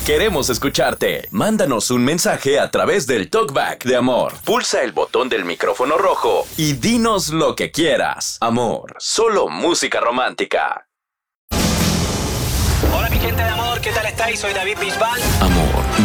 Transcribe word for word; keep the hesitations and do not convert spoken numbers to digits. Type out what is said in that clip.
Queremos escucharte. Mándanos un mensaje a través del Talkback de Amor. Pulsa el botón del micrófono rojo y dinos lo que quieras. Amor, solo música romántica. Hola mi gente de Amor, ¿qué tal estáis? Soy David Bisbal. Amor